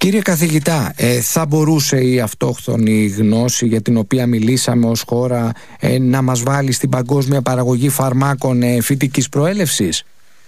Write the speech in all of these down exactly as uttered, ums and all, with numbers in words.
Κύριε καθηγητά, ε, θα μπορούσε η αυτόχθονη γνώση για την οποία μιλήσαμε ως χώρα ε, να μας βάλει στην παγκόσμια παραγωγή φαρμάκων ε, φυτικής προέλευσης?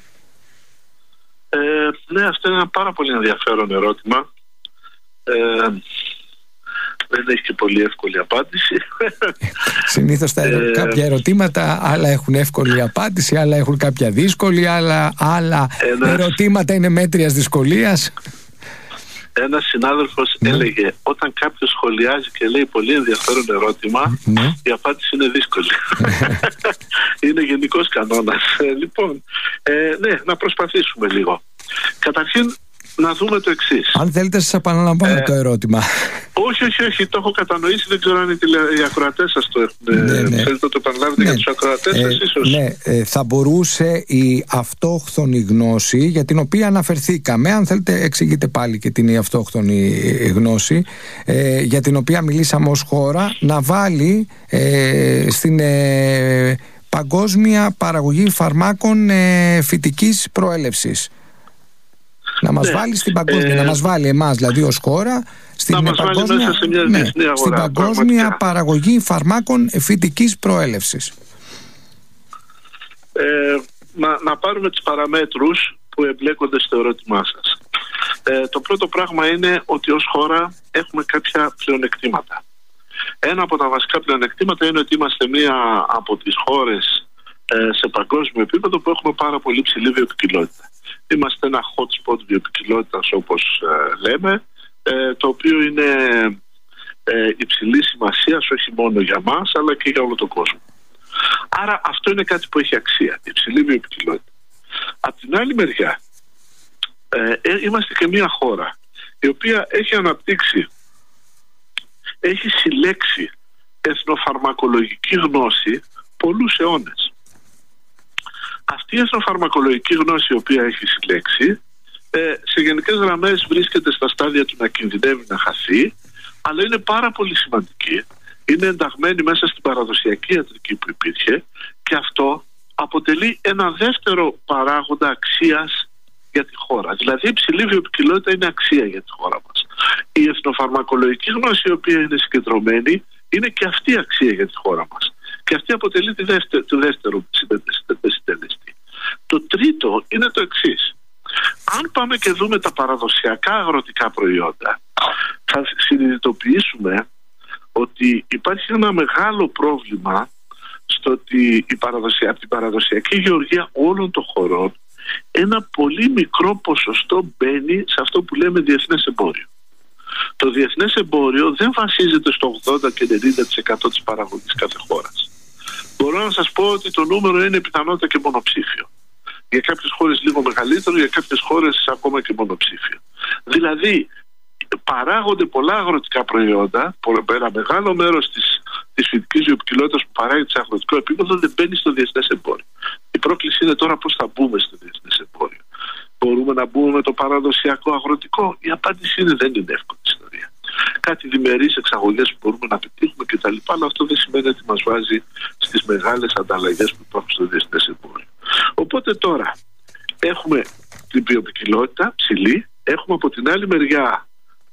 Ε, ναι, αυτό είναι ένα πάρα πολύ ενδιαφέρον ερώτημα. Ε, δεν έχει και πολύ εύκολη απάντηση. Συνήθως τα ερω... ε... κάποια ερωτήματα άλλα έχουν εύκολη απάντηση, άλλα έχουν κάποια δύσκολη, άλλα, άλλα ένας... ερωτήματα είναι μέτριας δυσκολίας. Ένας συνάδελφος ναι. έλεγε, όταν κάποιος σχολιάζει και λέει πολύ ενδιαφέρον ερώτημα, ναι. η απάντηση είναι δύσκολη. Είναι γενικός κανόνας. Ε, λοιπόν, ε, ναι, να προσπαθήσουμε λίγο. Καταρχήν, να δούμε το εξής. Αν θέλετε, σας επαναλαμβάνω ε, το ερώτημα. Όχι, όχι, όχι, το έχω κατανοήσει. Δεν ξέρω αν οι, τηλε... οι ακροατές σας το έχουν. Ναι, ναι. Θέλετε να το επαναλάβετε ναι. για τους ακροατές σας, ε, ίσως. Ναι, ε, θα μπορούσε η αυτόχθονη γνώση, για την οποία αναφερθήκαμε, αν θέλετε, εξηγείτε πάλι και την η αυτόχθονη γνώση, ε, για την οποία μιλήσαμε ως χώρα, να βάλει ε, στην ε, παγκόσμια παραγωγή φαρμάκων ε, φυτικής προέλευσης. Να μας ναι. βάλει στην παγκόσμια, ε, να μας βάλει εμάς δηλαδή ως χώρα στην να παγκόσμια, μέσα σε μια ναι, αγορά, στην παγκόσμια πραγματικά. παραγωγή φαρμάκων φυτικής προέλευσης. Ε, να, να πάρουμε τις παραμέτρους που εμπλέκονται στο ερώτημά σας. Ε, το πρώτο πράγμα είναι ότι ως χώρα έχουμε κάποια πλεονεκτήματα. Ένα από τα βασικά πλεονεκτήματα είναι ότι είμαστε μία από τις χώρες ε, σε παγκόσμιο επίπεδο που έχουμε πάρα πολύ ψηλή βιοποικιλότητα. Είμαστε ένα hot spot βιοποικιλότητας, όπως ε, λέμε, ε, το οποίο είναι ε, υψηλή σημασίας όχι μόνο για μας αλλά και για όλο τον κόσμο. Άρα αυτό είναι κάτι που έχει αξία, υψηλή βιοποικιλότητα. Απ' την άλλη μεριά ε, ε, είμαστε και μια χώρα η οποία έχει αναπτύξει, έχει συλλέξει εθνοφαρμακολογική γνώση πολλούς αιώνες. Αυτή η εθνοφαρμακολογική γνώση η οποία έχει συλλέξει ε, σε γενικές γραμμές βρίσκεται στα στάδια του να κινδυνεύει να χαθεί, αλλά είναι πάρα πολύ σημαντική. Είναι ενταγμένη μέσα στην παραδοσιακή ιατρική που υπήρχε και αυτό αποτελεί ένα δεύτερο παράγοντα αξίας για τη χώρα. Δηλαδή η υψηλή βιοποικιλότητα είναι αξία για τη χώρα μας. Η εθνοφαρμακολογική γνώση η οποία είναι συγκεντρωμένη είναι και αυτή αξία για τη χώρα μας. Και αυτή αποτελεί τη δεύτερη, το δεύτερο συντελεστή. Το τρίτο είναι το εξής. Αν πάμε και δούμε τα παραδοσιακά αγροτικά προϊόντα, θα συνειδητοποιήσουμε ότι υπάρχει ένα μεγάλο πρόβλημα στο ότι η παραδοσια... από την παραδοσιακή γεωργία όλων των χωρών ένα πολύ μικρό ποσοστό μπαίνει σε αυτό που λέμε διεθνές εμπόριο. Το διεθνές εμπόριο δεν βασίζεται στο ογδόντα και ενενήντα τοις εκατό της παραγωγής κάθε χώρας. Μπορώ να σας πω ότι το νούμερο είναι πιθανότητα και μονοψήφιο. Για κάποιες χώρες λίγο μεγαλύτερο, για κάποιες χώρες ακόμα και μονοψήφιο. Δηλαδή παράγονται πολλά αγροτικά προϊόντα, ένα μεγάλο μέρος της, της φυτικής βιοποικιλότητας που παράγεται σε αγροτικό επίπεδο δεν μπαίνει στο διεθνές εμπόριο. Η πρόκληση είναι τώρα πώς θα μπούμε στο διεθνές εμπόριο. Μπορούμε να μπούμε με το παραδοσιακό αγροτικό? Η απάντηση είναι δεν είναι εύκολη ιστορία. Κάτι διμερείς εξαγωγές που μπορούμε να πετύχουμε κτλ. Αλλά αυτό δεν σημαίνει ότι μας βάζει στις μεγάλες ανταλλαγές που υπάρχουν στο διεθνές εμπόριο. Οπότε τώρα έχουμε την βιοποικιλότητα ψηλή, έχουμε από την άλλη μεριά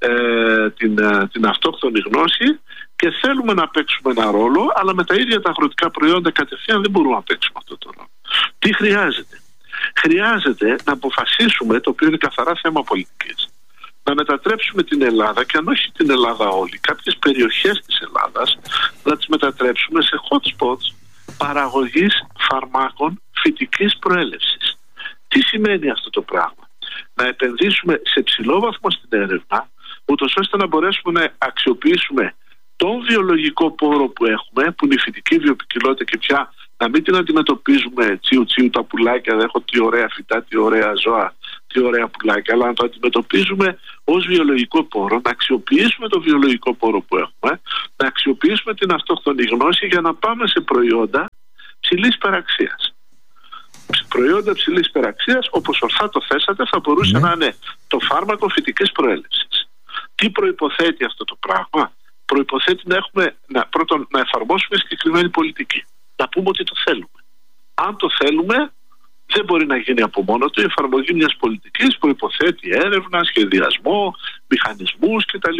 ε, την, ε, την αυτόχθονη γνώση και θέλουμε να παίξουμε ένα ρόλο, αλλά με τα ίδια τα αγροτικά προϊόντα κατευθείαν δεν μπορούμε να παίξουμε αυτό το ρόλο. Τι χρειάζεται? Χρειάζεται να αποφασίσουμε, το οποίο είναι καθαρά θέμα πολιτικής, να μετατρέψουμε την Ελλάδα, και αν όχι την Ελλάδα όλη, κάποιες περιοχές της Ελλάδας, να τις μετατρέψουμε σε hot spots παραγωγής φαρμάκων φυτικής προέλευσης. Τι σημαίνει αυτό το πράγμα? Να επενδύσουμε σε ψηλό βαθμό στην έρευνα, ούτως ώστε να μπορέσουμε να αξιοποιήσουμε τον βιολογικό πόρο που έχουμε, που είναι η φυτική βιοποικιλότητα, και πια να μην την αντιμετωπίζουμε τσίου τσίου τα πουλάκια, έχω τι ωραία φυτά, τι ωραία ζώα, τι ωραία πουλάκια, αλλά να το αντιμετωπίζουμε ως βιολογικό πόρο, να αξιοποιήσουμε το βιολογικό πόρο που έχουμε, να αξιοποιήσουμε την αυτόχθονη γνώση για να πάμε σε προϊόντα ψηλής υπεραξίας. Προϊόντα ψηλής υπεραξίας, όπως ορθά το θέσατε, θα μπορούσε mm. να είναι το φάρμακο φυτικής προέλευσης. Τι προϋποθέτει αυτό το πράγμα? Προϋποθέτει να έχουμε, να, πρώτον, να εφαρμόσουμε συγκεκριμένη πολιτική. Να πούμε ότι το θέλουμε. Αν το θέλουμε, δεν μπορεί να γίνει από μόνο του. Η εφαρμογή μιας πολιτικής προϋποθέτει έρευνα, σχεδιασμό, μηχανισμούς κτλ.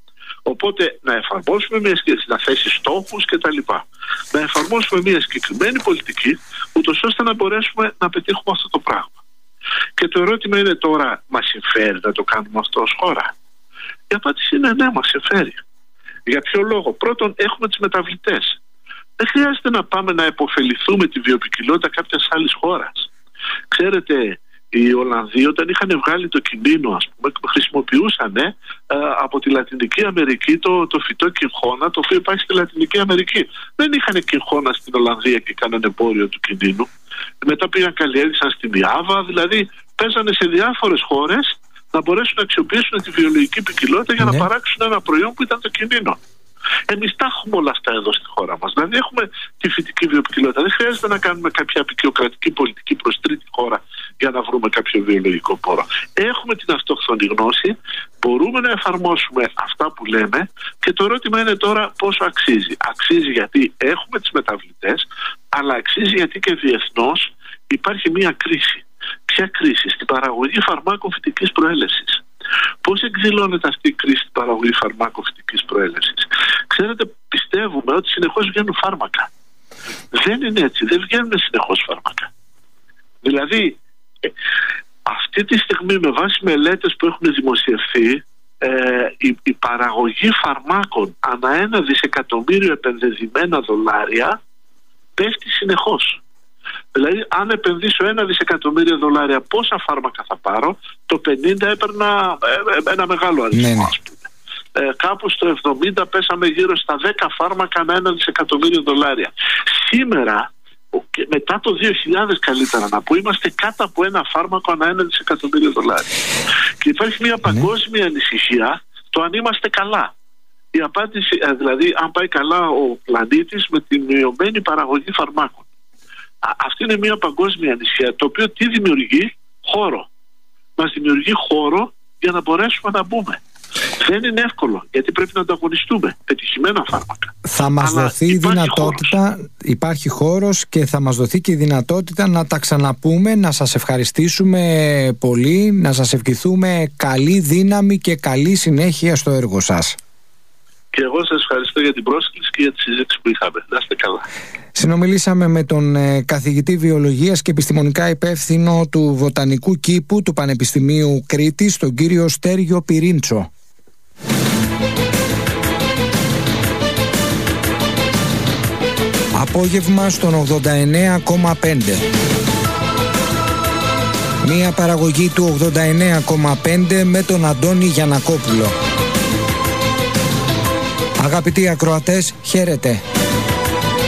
Οπότε να εφαρμόσουμε μια, να θέσει στόχους κτλ. Να εφαρμόσουμε μια συγκεκριμένη πολιτική, ούτως ώστε να μπορέσουμε να πετύχουμε αυτό το πράγμα. Και το ερώτημα είναι τώρα, μας συμφέρει να το κάνουμε αυτό ως χώρα? Η απάντηση είναι ναι, μας συμφέρει. Για ποιο λόγο? Πρώτον, έχουμε τις μεταβλητές. Δεν χρειάζεται να πάμε να επωφεληθούμε τη βιοποικιλότητα κάποιας άλλης χώρας. Ξέρετε, οι Ολλανδοί όταν είχαν βγάλει το κινίνο, ας πούμε, χρησιμοποιούσαν ε, από τη Λατινική Αμερική το, το φυτό κυγχώνα, το οποίο υπάρχει στη Λατινική Αμερική. Δεν είχαν κυγχώνα στην Ολλανδία και κάνανε εμπόριο του κινίνου. Μετά πήγαν καλλιέργησαν στην Ιάβα, δηλαδή παίζανε σε διάφορες χώρες να μπορέσουν να αξιοποιήσουν τη βιολογική ποικιλότητα για ναι. να παράξουν ένα προϊόν που ήταν το κινίνο. Εμείς τα έχουμε όλα αυτά εδώ στη χώρα μας. Δηλαδή έχουμε τη φυτική βιοποικιλότητα. Δεν χρειάζεται να κάνουμε κάποια απεικιοκρατική πολιτική προς τρίτη χώρα για να βρούμε κάποιο βιολογικό πόρο. Έχουμε την αυτόχθονη γνώση, μπορούμε να εφαρμόσουμε αυτά που λέμε και το ερώτημα είναι τώρα πόσο αξίζει. Αξίζει γιατί έχουμε τις μεταβλητές, αλλά αξίζει γιατί και διεθνώς υπάρχει μια κρίση. Ποια κρίση? Στην παραγωγή φαρμάκων φυτικής προέλευσης. Πώς εκδηλώνεται αυτή η κρίση στην παραγωγή φαρμάκων φυτικής προέλευσης? Ξέρετε, πιστεύουμε ότι συνεχώς βγαίνουν φάρμακα. Δεν είναι έτσι, δεν βγαίνουν συνεχώς φάρμακα. Δηλαδή, ε, αυτή τη στιγμή με βάση μελέτες που έχουν δημοσιευθεί, ε, η, η παραγωγή φαρμάκων ανά ένα δισεκατομμύριο επενδεδημένα δολάρια πέφτει συνεχώς. Δηλαδή, αν επενδύσω ένα δισεκατομμύριο δολάρια, πόσα φάρμακα θα πάρω? Το πενήντα έπαιρνα ε, ένα μεγάλο αριθμό, ναι, ναι. ας πούμε. Ε, κάπου στο εβδομήντα πέσαμε γύρω στα δέκα φάρμακα ανά ένα δισεκατομμύριο δολάρια. Σήμερα, μετά το δύο χιλιάδες καλύτερα να πω, είμαστε κάτω από ένα φάρμακο ανά ένα δισεκατομμύριο δολάρια. Και υπάρχει μια παγκόσμια ναι. ανησυχία το αν είμαστε καλά. Η απάντηση, δηλαδή, αν πάει καλά ο πλανήτης με τη μειωμένη παραγωγή φαρμάκων. Αυτή είναι μια παγκόσμια ανησυχία, το οποίο τι δημιουργεί? Χώρο. Μας δημιουργεί χώρο για να μπορέσουμε να μπούμε. Δεν είναι εύκολο, γιατί πρέπει να ανταγωνιστούμε πετυχημένα φάρμακα. Θα μας Αλλά δοθεί η δυνατότητα, χώρος. Υπάρχει χώρος και θα μας δοθεί και η δυνατότητα να τα ξαναπούμε, να σας ευχαριστήσουμε πολύ, να σας ευχηθούμε καλή δύναμη και καλή συνέχεια στο έργο σας. Και εγώ σας ευχαριστώ για την πρόσκληση και για τη συζήτηση που είχαμε. Να είστε καλά. Συνομιλήσαμε με τον ε, καθηγητή βιολογίας και επιστημονικά υπεύθυνο του Βοτανικού Κήπου του Πανεπιστημίου Κρήτης, τον κύριο Στέργιο Πυρίντσο. Απόγευμα στον ογδόντα εννέα κόμμα πέντε. Μία παραγωγή του ογδόντα εννέα κόμμα πέντε με τον Αντώνη Γιαννακόπουλο. Αγαπητοί ακροατές, χαίρετε.